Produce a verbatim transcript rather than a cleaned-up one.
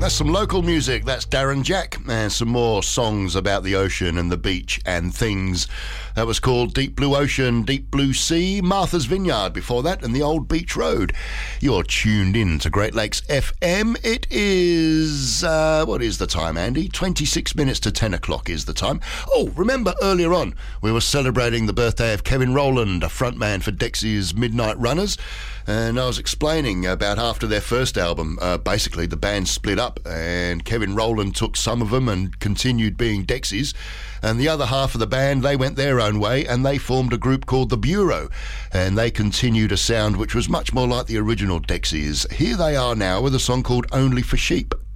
That's some local music. That's Darren Jack, and some more songs about the ocean and the beach and things. That was called Deep Blue Ocean, Deep Blue Sea, Martha's Vineyard before that, and the Old Beach Road. You're tuned in to Great Lakes F M. It is, uh, what is the time, Andy? twenty-six minutes to ten o'clock is the time. Oh, remember earlier on, we were celebrating the birthday of Kevin Rowland, a frontman for Dexys Midnight Runners, and I was explaining about after their first album, uh, basically the band split up, and Kevin Rowland took some of them and continued being Dexys, and the other half of the band, they went their own way and they formed a group called The Bureau, and they continued a sound which was much more like the original Dexys. Here they are now with a song called Only for Sheep.